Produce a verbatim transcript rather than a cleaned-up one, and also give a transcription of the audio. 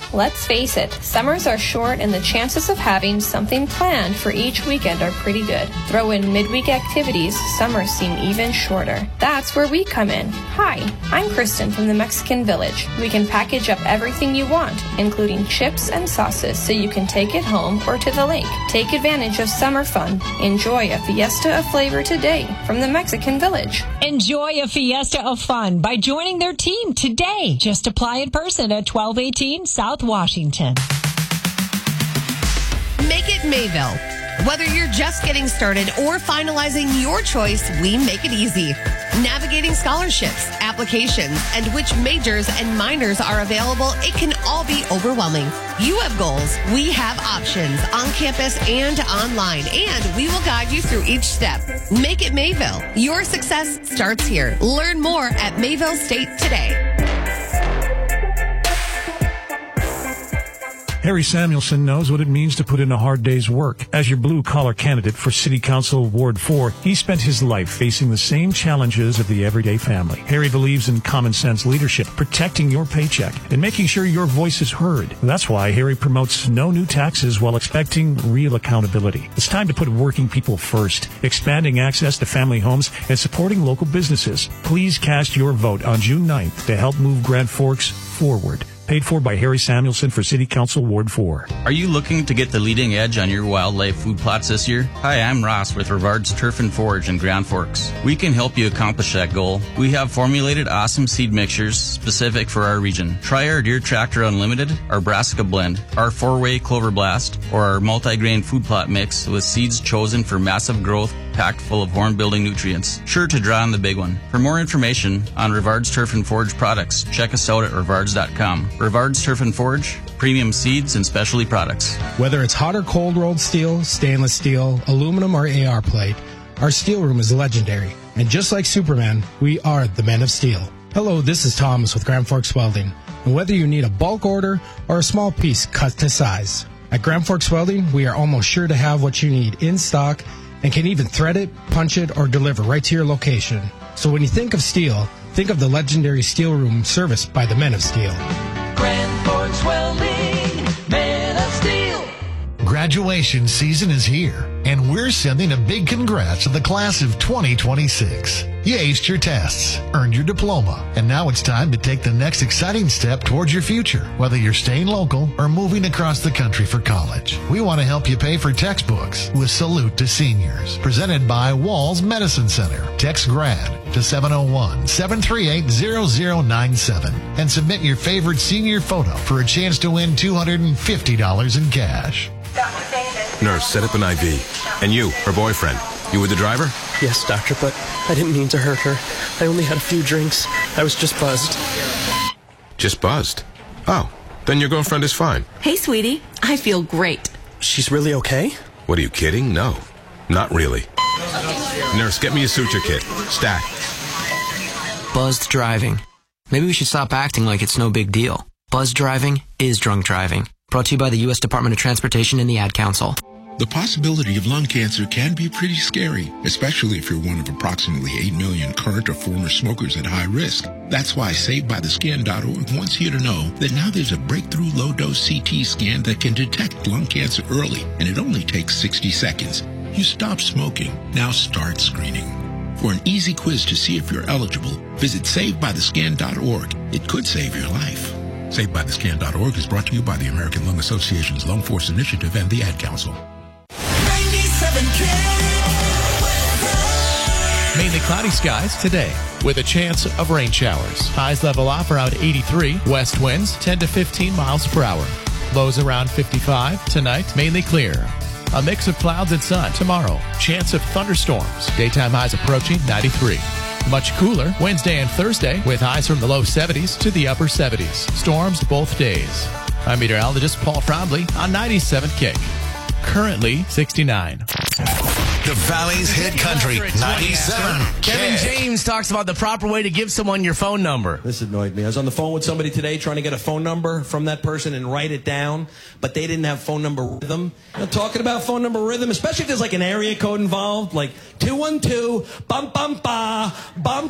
Let's face it, summers are short and the chances of having something planned for each weekend are pretty good. Throw in midweek activities, summers seem even shorter. That's where we come in. Hi, I'm Kristen from the Mexican Village. We can package up everything you want, including chips and sauces, so you can take it home or to the lake. Take advantage of summer fun. Enjoy a fiesta of flavor today from the Mexican Village. Enjoy a fiesta of fun by joining their team today. Just apply in person at twelve eighteen South Washington. Make it Mayville. Whether you're just getting started or finalizing your choice, we make it easy. Navigating scholarships, applications, and which majors and minors are available, it can all be overwhelming. You have goals. We have options on campus and online, and we will guide you through each step. Make it Mayville. Your success starts here. Learn more at Mayville State today. Harry Samuelson knows what it means to put in a hard day's work. As your blue-collar candidate for City Council Ward four, he spent his life facing the same challenges of the everyday family. Harry believes in common-sense leadership, protecting your paycheck, and making sure your voice is heard. That's why Harry promotes no new taxes while expecting real accountability. It's time to put working people first, expanding access to family homes, and supporting local businesses. Please cast your vote on June ninth to help move Grand Forks forward. Paid for by Harry Samuelson for City Council Ward four. Are you looking to get the leading edge on your wildlife food plots this year? Hi, I'm Ross with Rivard's Turf and Forage in Grand Forks. We can help you accomplish that goal. We have formulated awesome seed mixtures specific for our region. Try our Deer Tractor Unlimited, our Brassica Blend, our four-way Clover Blast, or our multi-grain food plot mix with seeds chosen for massive growth packed full of horn-building nutrients. Sure to draw on the big one. For more information on Rivard's Turf and Forage products, check us out at rivards dot com. Rivard's Turf and Forage, premium seeds and specialty products. Whether it's hot or cold rolled steel, stainless steel, aluminum, or A R plate, our steel room is legendary. And just like Superman, we are the men of steel. Hello, this is Thomas with Grand Forks Welding. And whether you need a bulk order or a small piece cut to size, at Grand Forks Welding, we are almost sure to have what you need in stock and can even thread it, punch it, or deliver right to your location. So when you think of steel, think of the legendary steel room serviced by the men of steel. Grand Forks Welding, men of steel. Graduation season is here, and we're sending a big congrats to the class of twenty twenty-six. You aced your tests, earned your diploma, and now it's time to take the next exciting step towards your future, whether you're staying local or moving across the country for college. We want to help you pay for textbooks with Salute to Seniors, presented by Walls Medicine Center. Text GRAD to seven oh one, seven three eight, zero zero nine seven and submit your favorite senior photo for a chance to win two hundred fifty dollars in cash. Nurse, set up an I V. And you, her boyfriend, you were the driver? Yes, doctor, but I didn't mean to hurt her. I only had a few drinks. I was just buzzed. Just buzzed? Oh, then your girlfriend is fine. Hey, sweetie. I feel great. She's really okay? What, are you kidding? No, not really. Nurse, get me a suture kit. Stack. Buzzed driving. Maybe we should stop acting like it's no big deal. Buzzed driving is drunk driving. Brought to you by the U S Department of Transportation and the Ad Council. The possibility of lung cancer can be pretty scary, especially if you're one of approximately eight million current or former smokers at high risk. That's why saved by the skin dot org wants you to know that now there's a breakthrough low-dose C T scan that can detect lung cancer early, and it only takes sixty seconds. You stop smoking. Now start screening. For an easy quiz to see if you're eligible, visit saved by the skin dot org. It could save your life. saved by the skin dot org is brought to you by the American Lung Association's Lung Force Initiative and the Ad Council. Mainly cloudy skies today with a chance of rain showers. Highs level off around eighty-three. West winds ten to fifteen miles per hour. Lows around fifty-five. Tonight, mainly clear. A mix of clouds and sun tomorrow. Chance of thunderstorms. Daytime highs approaching ninety-three. Much cooler Wednesday and Thursday with highs from the low seventies to the upper seventies. Storms both days. I'm meteorologist Paul Trombley on ninety-seven Kick. Currently sixty-nine. The Valley's Hit Country ninety-seven. Kevin James talks about the proper way to give someone your phone number. This annoyed me. I was on the phone with somebody today trying to get a phone number from that person and write it down, but they didn't have phone number rhythm. You know, talking about phone number rhythm, especially if there's like an area code involved, like two one two, bum bum ba, bum